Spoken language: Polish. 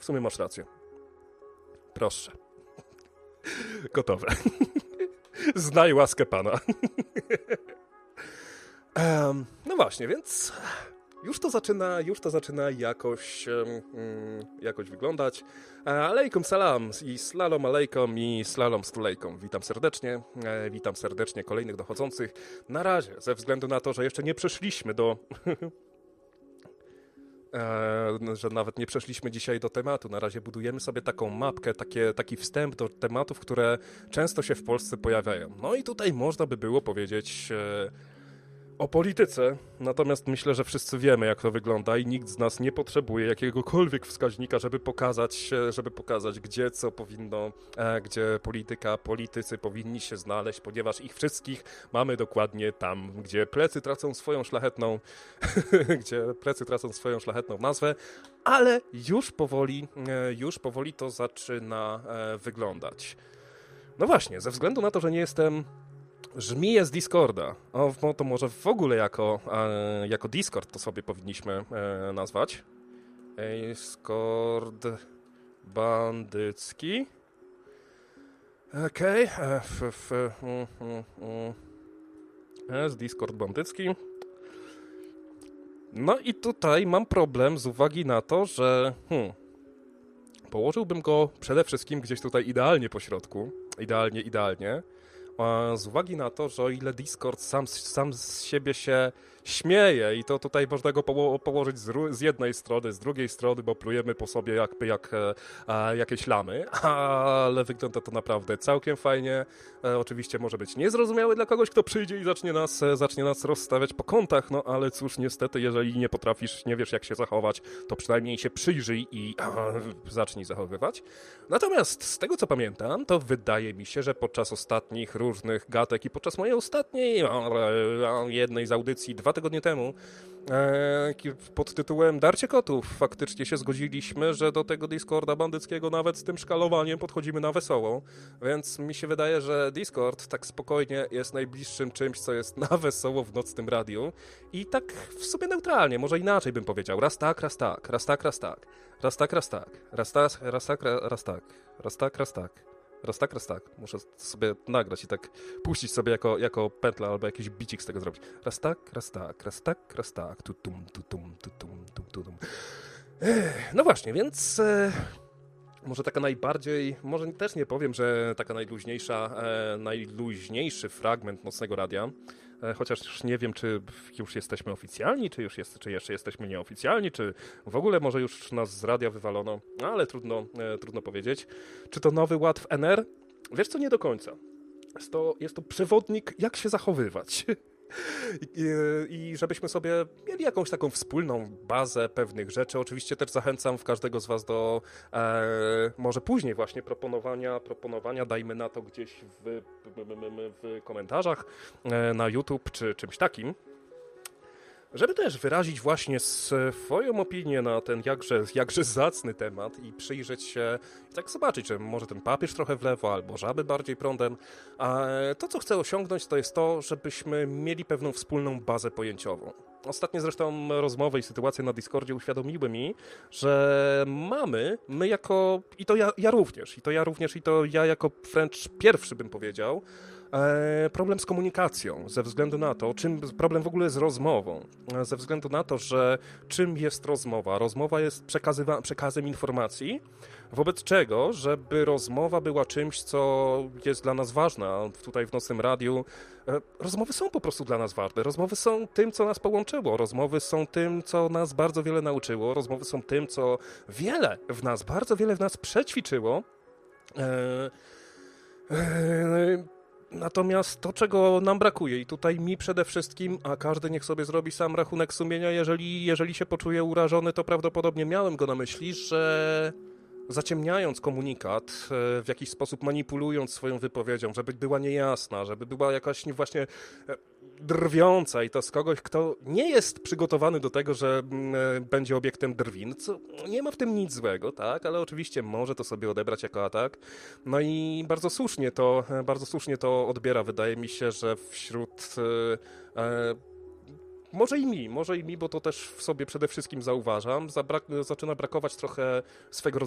sumie masz rację. Proszę. Gotowe. Znaj łaskę Pana. No właśnie, więc już to zaczyna jakoś wyglądać. Alejkum salam i slalom alejkom i slalom stulejkom. Witam serdecznie kolejnych dochodzących. Na razie, ze względu na to, że jeszcze nie przeszliśmy że nawet nie przeszliśmy dzisiaj do tematu. Na razie budujemy sobie taką mapkę, taki wstęp do tematów, które często się w Polsce pojawiają. No i tutaj można by było powiedzieć o polityce, natomiast myślę, że wszyscy wiemy, jak to wygląda i nikt z nas nie potrzebuje jakiegokolwiek wskaźnika, żeby pokazać, gdzie co powinno, gdzie politycy powinni się znaleźć, ponieważ ich wszystkich mamy dokładnie tam, gdzie plecy tracą swoją szlachetną nazwę, ale już powoli to zaczyna wyglądać. No właśnie, ze względu na to, że nie jestem żmiję z Discorda. To może w ogóle jako Discord to sobie powinniśmy nazwać. Discord bandycki. Okej. Jest Discord bandycki. No i tutaj mam problem z uwagi na to, że położyłbym go przede wszystkim gdzieś tutaj idealnie po środku. Idealnie. Z uwagi na to, że o ile Discord sam z siebie się śmieje i to tutaj można go położyć z jednej strony, z drugiej strony, bo plujemy po sobie jak jakieś lamy, ale wygląda to naprawdę całkiem fajnie. Oczywiście może być niezrozumiałe dla kogoś, kto przyjdzie i zacznie nas rozstawiać po kątach, no ale cóż, niestety, jeżeli nie wiesz jak się zachować, to przynajmniej się przyjrzyj i zacznij zachowywać. Natomiast z tego co pamiętam, to wydaje mi się, że podczas ostatnich różnych gatek i podczas mojej ostatniej jednej z audycji 2 tygodnie temu pod tytułem Darcie Kotów faktycznie się zgodziliśmy, że do tego Discorda bandyckiego nawet z tym szkalowaniem podchodzimy na wesoło, więc mi się wydaje, że Discord tak spokojnie jest najbliższym czymś, co jest na wesoło w nocnym radiu i tak w sumie neutralnie, może inaczej bym powiedział, raz tak, raz tak, raz tak, raz tak, raz tak, raz tak, raz tak, raz tak, raz tak, raz tak, raz tak. Raz tak. Muszę sobie nagrać i tak puścić sobie jako pętla albo jakiś bicik z tego zrobić. Raz tak. Tutum. No właśnie, więc może taka może też nie powiem, że taka najluźniejszy fragment Nocnego Radia, chociaż już nie wiem, czy już jesteśmy oficjalni, czy jeszcze jesteśmy nieoficjalni, czy w ogóle może już nas z radia wywalono, ale trudno powiedzieć. Czy to nowy ład w NR? Wiesz co, nie do końca. Jest to przewodnik, jak się zachowywać. I żebyśmy sobie mieli jakąś taką wspólną bazę pewnych rzeczy. Oczywiście też zachęcam każdego z was do może później właśnie proponowania, dajmy na to gdzieś w komentarzach na YouTube czy czymś takim, żeby też wyrazić właśnie swoją opinię na ten jakże zacny temat i przyjrzeć się i tak zobaczyć, że może ten papież trochę w lewo albo żaby bardziej prądem. A to, co chcę osiągnąć, to jest to, żebyśmy mieli pewną wspólną bazę pojęciową. Ostatnie zresztą rozmowy i sytuacje na Discordzie uświadomiły mi, że my jako, i to ja również, i to ja jako wręcz pierwszy bym powiedział, problem z komunikacją, ze względu na to, problem w ogóle z rozmową, ze względu na to, że czym jest rozmowa? Rozmowa jest przekazem informacji, wobec czego, żeby rozmowa była czymś, co jest dla nas ważne, a tutaj w Nocnym Radiu rozmowy są po prostu dla nas ważne, rozmowy są tym, co nas połączyło, rozmowy są tym, co nas bardzo wiele nauczyło, rozmowy są tym, co bardzo wiele w nas przećwiczyło. Natomiast to, czego nam brakuje i tutaj mi przede wszystkim, a każdy niech sobie zrobi sam rachunek sumienia, jeżeli się poczuje urażony, to prawdopodobnie miałem go na myśli, że zaciemniając komunikat, w jakiś sposób manipulując swoją wypowiedzią, żeby była niejasna, żeby była jakaś właśnie drwiąca i to z kogoś, kto nie jest przygotowany do tego, że będzie obiektem drwin, co nie ma w tym nic złego, tak, ale oczywiście może to sobie odebrać jako atak. No i bardzo słusznie to odbiera. Wydaje mi się, że wśród może i mi, bo to też w sobie przede wszystkim zauważam, zaczyna brakować trochę swego